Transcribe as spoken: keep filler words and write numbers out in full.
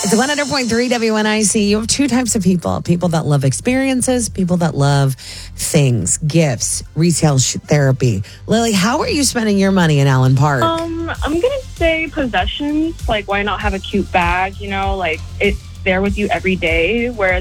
It's one hundred point three W N I C. You have two types of people. People that love experiences, people that love things, gifts, retail sh- therapy. Lily, how are you spending your money in Allen Park? Um, I'm going to say possessions. Like, why not have a cute bag? You know, like, it's there with you every day. Whereas